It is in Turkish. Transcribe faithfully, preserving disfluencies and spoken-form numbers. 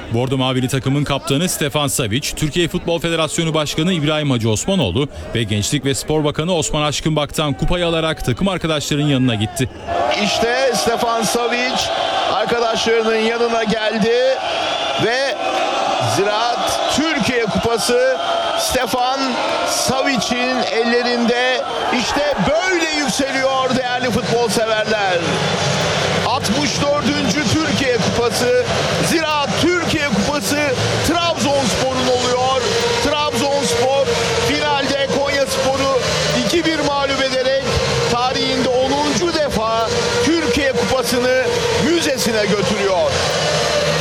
Bordo Mavili takımın kaptanı Stefan Savic, Türkiye Futbol Federasyonu Başkanı İbrahim Hacı Osmanoğlu ve Gençlik ve Spor Bakanı Osman Aşkınbak'tan kupayı alarak takım arkadaşlarının yanına gitti. İşte Stefan Savic arkadaşlarının yanına geldi ve Ziraat Türkiye Kupası Stefan Savic'in ellerinde. İşte böyle yükseliyor değerli futbol severler.